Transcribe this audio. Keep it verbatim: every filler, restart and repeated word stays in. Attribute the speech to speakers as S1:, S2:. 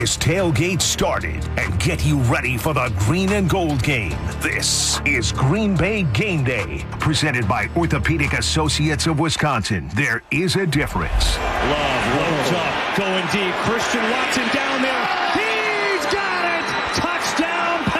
S1: This tailgate started and get you ready for the green and gold game. This is Green Bay Game Day, presented by Orthopedic Associates of Wisconsin. There is a difference.
S2: Love, loads up, going deep. Christian Watson down there.